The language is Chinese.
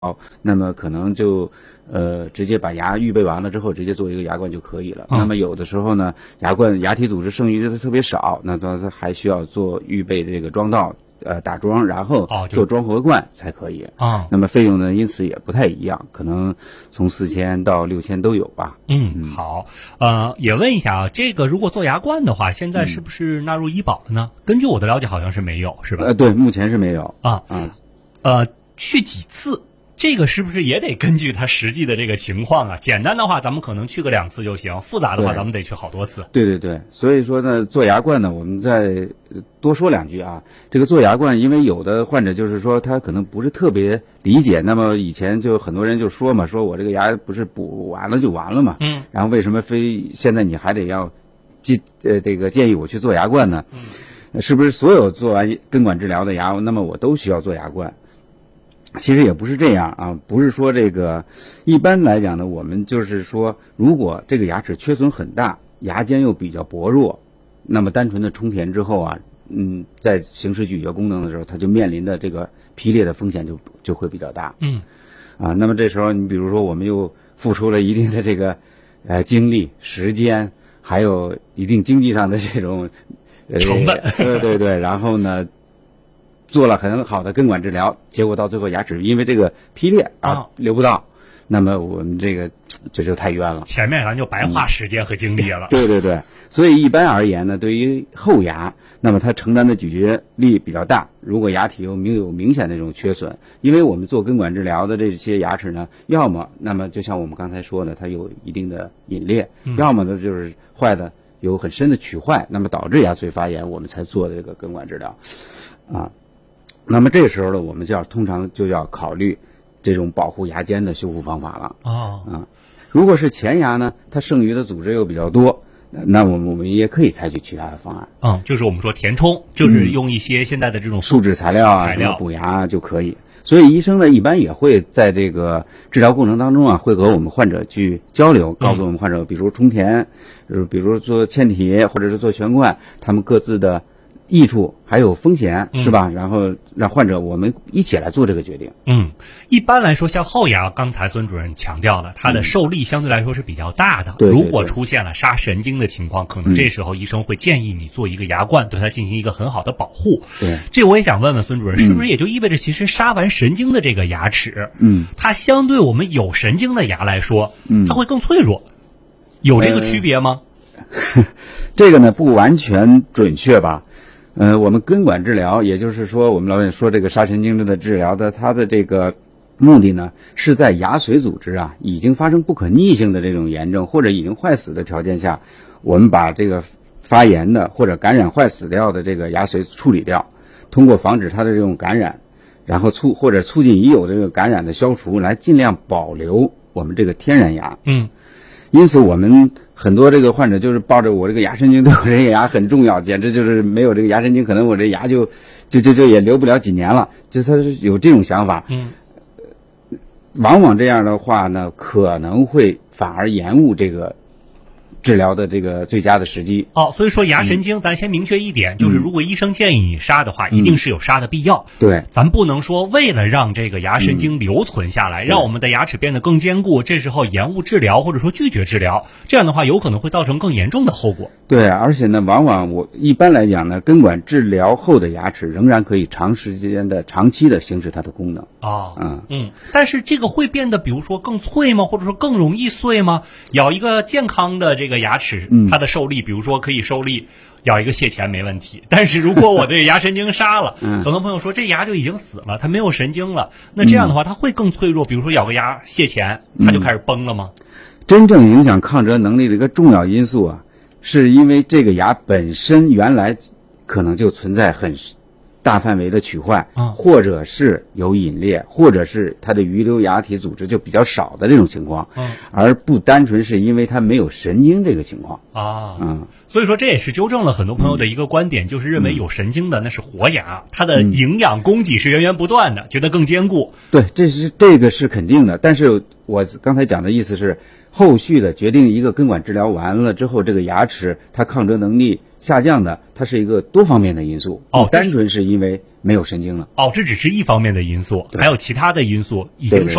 那么可能就直接把牙预备完了之后，直接做一个牙冠就可以了。那么有的时候呢，牙冠牙体组织剩余的特别少，那它还需要做预备这个装道。打桩，然后做装活冠才可以啊。那么费用呢，因此也不太一样，可能从4000到6000都有吧。 好，也问一下啊，这个如果做牙冠的话，现在是不是纳入医保了呢？根据我的了解，好像是没有，是吧？ 对，目前是没有啊。去几次？这个是不是也得根据他实际的这个情况啊？简单的话，咱们可能去个2次就行；复杂的话，咱们得去好多次。 对，所以说呢，做牙冠呢，我们再多说2句啊。这个做牙冠，因为有的患者就是说他可能不是特别理解，那么以前就很多人就说嘛，说我这个牙不是补完了就完了嘛，然后为什么非现在你还得要这个建议我去做牙冠呢？是不是所有做完根管治疗的牙，那么我都需要做牙冠？其实也不是这样啊，不是说这个，一般来讲呢，我们就是说，如果这个牙齿缺损很大，牙尖又比较薄弱，那么单纯的充填之后啊，在行使咀嚼功能的时候，它就面临的这个劈裂的风险就会比较大。那么这时候你比如说我们又付出了一定的这个精力、时间，还有一定经济上的这种成本。 对，然后呢，做了很好的根管治疗，结果到最后牙齿因为这个劈裂留不到，那么我们这就太冤了， 前面咱就白花时间和精力了。 对，所以一般而言呢，对于后牙，那么它承担的咀嚼力比较大。如果牙体有明显的这种缺损，因为我们做根管治疗的这些牙齿呢，要么那么就像我们刚才说的，它有一定的隐裂，要么呢就是坏的有很深的龋坏，那么导致牙髓发炎，我们才做这个根管治疗啊。那么这时候呢，我们通常就要考虑这种保护牙尖的修复方法了。如果是前牙呢，它剩余的组织又比较多，那我们也可以采取其他的方案。 就是我们说填充，就是用一些现在的这种树脂材料补牙就可以。所以医生呢，一般也会在这个治疗过程当中啊，会和我们患者去交流，告诉我们患者，比如充填，比如做嵌体或者是做全冠，他们各自的益处还有风险，是吧？然后让患者我们一起来做这个决定。 一般来说，像后牙，刚才孙主任强调了，它的受力相对来说是比较大的。如果出现了杀神经的情况，可能这时候医生会建议你做一个牙冠，对它进行一个很好的保护。这我也想问问孙主任，是不是也就意味着，其实杀完神经的这个牙齿，它相对我们有神经的牙来说，它会更脆弱，有这个区别吗？ 这个呢，不完全准确吧。我们根管治疗，也就是说我们老说这个杀神经的治疗的，它的这个目的呢，是在牙髓组织啊已经发生不可逆性的这种炎症或者已经坏死的条件下，我们把这个发炎的或者感染坏死掉的这个牙髓处理掉，通过防止它的这种感染，然后促进已有的这个感染的消除，来尽量保留我们这个天然牙。因此我们很多这个患者就是抱着我这个牙神经对我这个牙很重要，简直就是没有这个牙神经，可能我这牙就也留不了几年了，就他有这种想法。往往这样的话呢，可能会反而延误这个治疗的这个最佳的时机。 所以说牙神经咱先明确一点，就是如果医生建议你杀的话，一定是有杀的必要。 对， 咱不能说为了让这个牙神经留存下来，让我们的牙齿变得更坚固，这时候延误治疗或者说拒绝治疗，这样的话有可能会造成更严重的后果。 对，而且呢，往往我一般来讲呢，根管治疗后的牙齿仍然可以长期的行使它的功能。 但是这个会变得比如说更脆吗？或者说更容易碎吗？咬一个健康的这个牙齿，它的受力，比如说可以受力咬一个蟹钳没问题，但是如果我这牙神经杀了，很多朋友说这牙就已经死了，它没有神经了，那这样的话它会更脆弱，比如说咬个蟹钳，它就开始崩了吗？ 真正影响抗折能力的一个重要因素啊，是因为这个牙本身原来可能就存在很大范围的龋坏，或者是有隐裂，或者是它的余留牙体组织就比较少的这种情况，而不单纯是因为它没有神经这个情况。 所以说这也是纠正了很多朋友的一个观点，就是认为有神经的那是活牙，它的营养供给是源源不断的，觉得更坚固。 对，这个是肯定的，但是我刚才讲的意思是，后续的决定一个根管治疗完了之后，这个牙齿它抗折能力下降的，它是一个多方面的因素，单纯是因为没有神经了。 这只是一方面的因素，还有其他的因素已经受